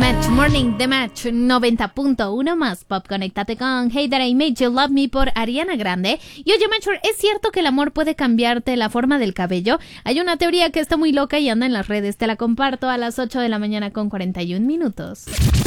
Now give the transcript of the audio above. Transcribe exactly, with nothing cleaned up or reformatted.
Match Morning de Match noventa punto uno más Pop. Conéctate con Hey That I Made You Love Me por Ariana Grande. Y oye, Matcher, ¿es cierto que el amor puede cambiarte la forma del cabello? Hay una teoría que está muy loca y anda en las redes. Te la comparto a las ocho de la mañana con cuarenta y un minutos.